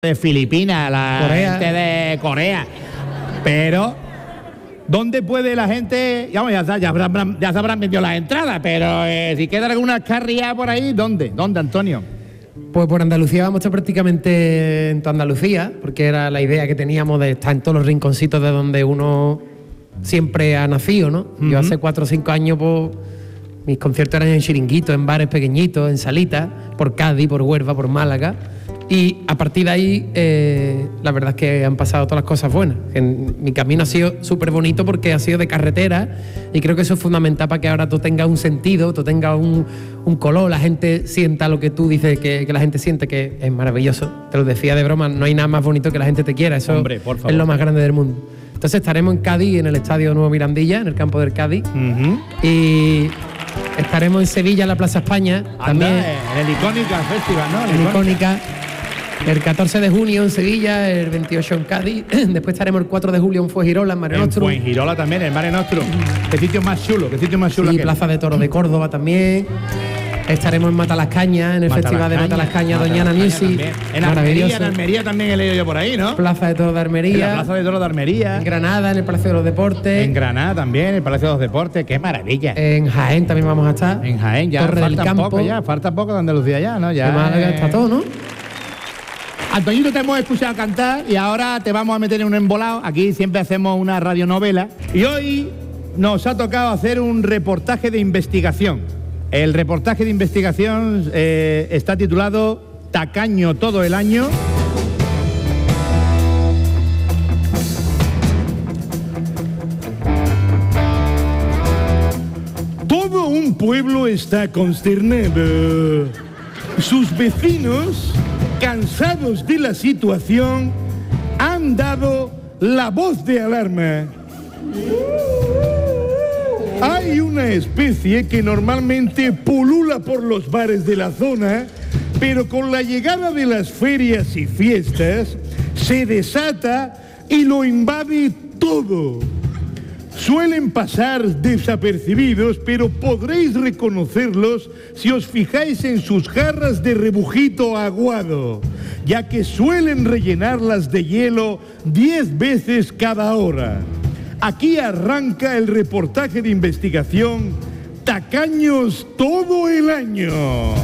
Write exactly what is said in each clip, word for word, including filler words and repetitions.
de Filipinas, la Corea. gente de Corea. Pero, ¿dónde puede la gente? Digamos, ya, ya, habrán, ya se habrán vendido las entradas, pero eh, si queda alguna carriada por ahí, ¿dónde? ¿Dónde, Antonio? Pues por Andalucía vamos a estar prácticamente en toda Andalucía, porque era la idea que teníamos de estar en todos los rinconcitos de donde uno siempre ha nacido, ¿no? Uh-huh. Yo hace cuatro o cinco años, pues, mis conciertos eran en chiringuitos, en bares pequeñitos, en salitas, por Cádiz, por Huelva, por Málaga. Y a partir de ahí, eh, la verdad es que han pasado todas las cosas buenas. En, mi camino ha sido súper bonito porque ha sido de carretera y creo que eso es fundamental para que ahora tú tengas un sentido, tú tengas un, un color, la gente sienta lo que tú dices que, que la gente siente, que es maravilloso. Te lo decía de broma, no hay nada más bonito que la gente te quiera, eso Hombre, por favor. Es lo más grande del mundo. Entonces estaremos en Cádiz, en el Estadio Nuevo Mirandilla, en el campo del Cádiz. Uh-huh. Y estaremos en Sevilla, en la Plaza España. Anda, también en el Icónica Festival, ¿no? En Icónica. El catorce de junio en Sevilla, el veintiocho en Cádiz, después estaremos el cuatro de julio en Fuengirola, en Mare Nostrum. En Fuengirola también, en Mare Nostrum. Qué sitio más chulo, qué sitio más chulo. Y que Plaza de Toros de Córdoba también. Estaremos en Matalascaña, en el Mata Festival de Matalascaña, Doñana Music. En Almería, en Almería también he leído yo por ahí, ¿no? Plaza de Toros de Almería. En la Plaza de Toros de Almería. En Granada, en el Palacio de los Deportes. En Granada también, en el Palacio de los Deportes. ¡Qué maravilla! En Jaén también vamos a estar. En Jaén ya Torre falta del Campo. poco ya, falta poco de Andalucía ya, ¿no? Ya. En Málaga está todo, ¿no? Antoñito, te hemos escuchado cantar y ahora te vamos a meter en un embolado. Aquí siempre hacemos una radionovela y hoy nos ha tocado hacer un reportaje de investigación. El reportaje de investigación eh, está titulado Tacaño todo el año. Todo un pueblo está consternado. Sus vecinos, cansados de la situación, han dado la voz de alarma. Hay una especie que normalmente pulula por los bares de la zona, pero con la llegada de las ferias y fiestas se desata y lo invade todo. Suelen pasar desapercibidos, pero podréis reconocerlos si os fijáis en sus jarras de rebujito aguado, ya que suelen rellenarlas de hielo diez veces cada hora. Aquí arranca el reportaje de investigación Tacaños todo el año.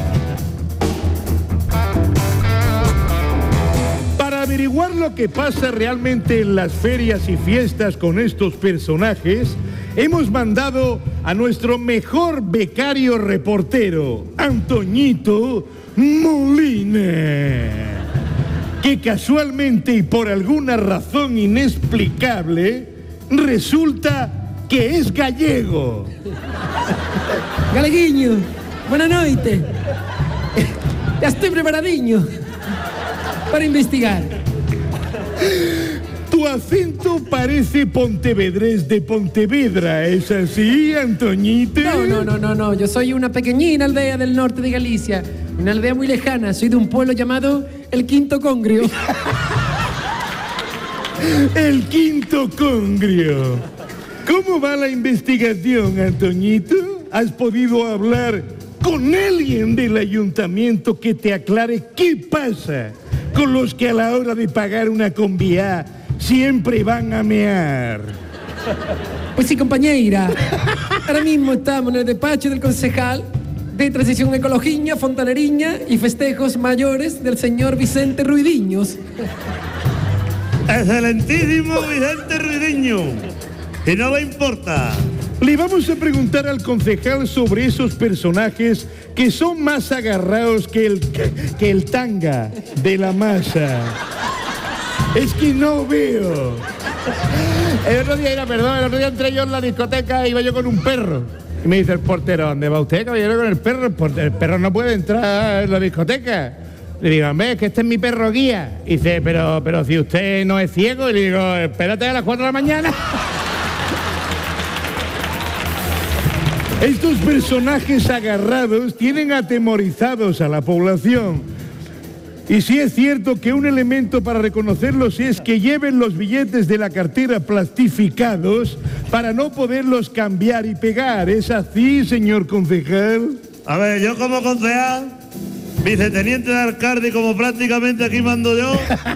Para averiguar lo que pasa realmente en las ferias y fiestas con estos personajes, hemos mandado a nuestro mejor becario reportero, Antoñito Molina, que casualmente y por alguna razón inexplicable resulta que es gallego. Galeguiño, buenas noches. Ya estoy preparadiño para investigar. Tu acento parece pontevedrés de Pontevedra, ¿es así, Antoñito? No, no, no, no, no. Yo soy una pequeñina aldea del norte de Galicia, una aldea muy lejana. Soy de un pueblo llamado El Quinto Congrio. El Quinto Congrio. ¿Cómo va la investigación, Antoñito? ¿Has podido hablar con alguien del ayuntamiento que te aclare qué pasa con los que a la hora de pagar una combiá siempre van a mear? Pues sí, compañera. Ahora mismo estamos en el despacho del concejal de Transición Ecologiña, Fontaneriña y Festejos Mayores del señor Vicente Ruidiños. Excelentísimo Vicente Ruidiño. Y no le importa. Le vamos a preguntar al concejal sobre esos personajes que son más agarrados que el, que, que el tanga de la masa. Es que no veo. El otro día, era, perdón, el otro día entré yo en la discoteca, iba yo con un perro. Y me dice el portero, ¿dónde va usted, caballero, con el perro? El, portero, el perro no puede entrar en la discoteca. Le digo, hombre, es que este es mi perro guía. Y dice, pero, pero si usted no es ciego. Y le digo, espérate a las cuatro de la mañana. Estos personajes agarrados tienen atemorizados a la población. Y sí es cierto que un elemento para reconocerlos es que lleven los billetes de la cartera plastificados para no poderlos cambiar y pegar. ¿Es así, señor concejal? A ver, yo como concejal viceteniente de alcalde, como prácticamente aquí mando yo,